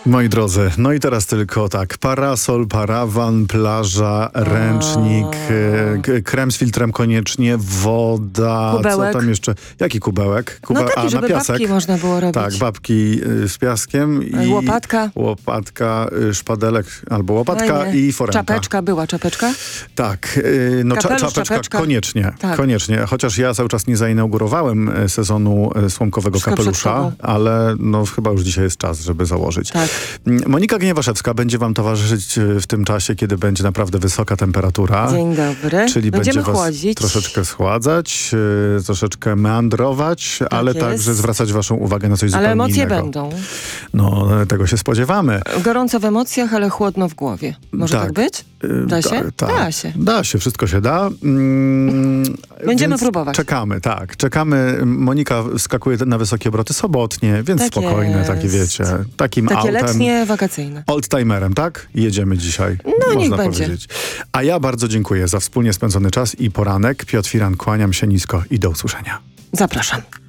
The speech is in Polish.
Moi drodzy, no i teraz tylko tak, parasol, parawan, plaża, ręcznik, krem z filtrem koniecznie, woda, kubełek. Co tam jeszcze? Jaki kubełek? No taki, żeby na piasek. babki można było robić. Tak, babki z piaskiem i łopatka, szpadelek albo łopatka i foremka. Czapeczka była, czapeczka? Tak, no czapeczka koniecznie, tak. Koniecznie, chociaż ja cały czas nie zainaugurowałem sezonu słomkowego kapelusza, ale no chyba już dzisiaj jest czas, żeby założyć. Tak. Monika Gniewaszewska będzie wam towarzyszyć w tym czasie, kiedy będzie naprawdę wysoka temperatura. Dzień dobry. Czyli będziemy będzie was chłodzić. troszeczkę schładzać, troszeczkę meandrować, ale także zwracać waszą uwagę na coś zupełnie innego. Ale emocje będą. No, tego się spodziewamy. Gorąco w emocjach, ale chłodno w głowie. Może tak być? Da się? Da się. Da się, wszystko się da. Będziemy próbować. Czekamy. Monika wskakuje na wysokie obroty sobotnie, więc tak spokojne, takie wiecie. Takie autem. Letnie, wakacyjne. Oldtimerem, tak? Jedziemy dzisiaj. No można niech będzie. powiedzieć. A ja bardzo dziękuję za wspólnie spędzony czas i poranek. Piotr Firan, kłaniam się nisko i do usłyszenia. Zapraszam.